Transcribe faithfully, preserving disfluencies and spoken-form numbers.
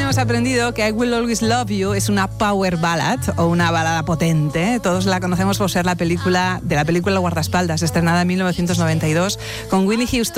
hemos aprendido que I Will Always Love You es una power ballad o una balada potente. Todos la conocemos por ser la película de la película El guardaespaldas, estrenada en mil novecientos noventa y dos, con Whitney Houston